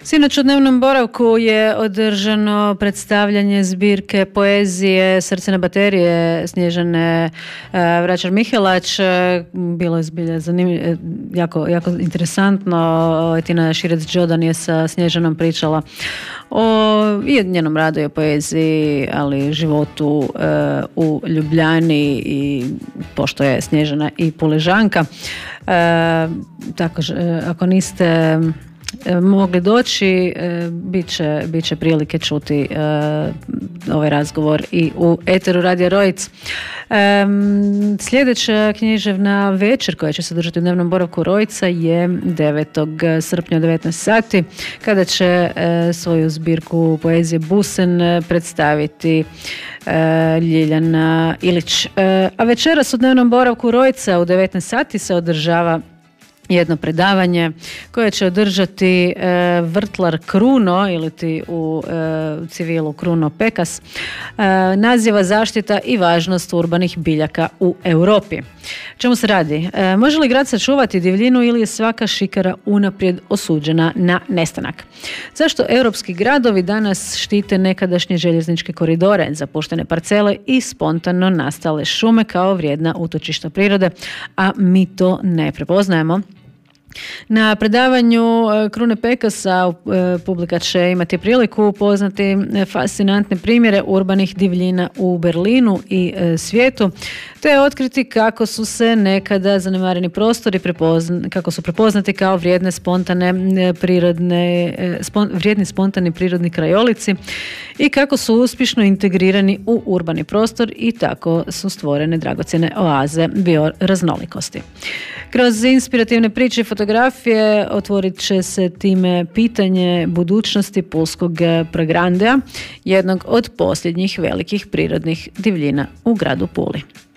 Sinoć u dnevnom boravku je održano predstavljanje zbirke poezije Srce na baterije Snježane Vračar-Mihelač. Bilo je zbilja zanimljivo, jako interesantno. Tina Širec-Đodan je sa Snježanom pričala o njenom radu i o poeziji, ali životu u Ljubljani, i pošto je Snježana i Puležanka. Tako, ako niste mogli doći, bit će prilike čuti ovaj razgovor i u eteru Radija Rojc. Sljedeća književna večer koja će se održati u dnevnom boravku Rojca je 9. srpnja u 19 sati, kada će svoju zbirku poezije Busen predstaviti Ljiljana Ilić. A večeras u dnevnom boravku Rojca u 19 sati se održava jedno predavanje koje će održati vrtlar Kruno, ili ti u civilu Kruno Pekas, naziva zaštita i važnost urbanih biljaka u Europi. Čemu se radi? Može li grad sačuvati divljinu ili je svaka šikara unaprijed osuđena na nestanak? Zašto europski gradovi danas štite nekadašnje željezničke koridore, zapuštene parcele i spontano nastale šume kao vrijedna utočišta prirode, a mi to ne prepoznajemo? Na predavanju Krune Pekasa publika će imati priliku upoznati fascinantne primjere urbanih divljina u Berlinu i svijetu, te otkriti kako su se nekada zanemareni prostori kako su prepoznati kao vrijedni spontani prirodni krajolici i kako su uspješno integrirani u urbani prostor i tako su stvorene dragocjene oaze bioraznolikosti. Kroz inspirativne priče i fotografije otvorit će se time pitanje budućnosti pulskog Pragrandea, jednog od posljednjih velikih prirodnih divljina u gradu Puli.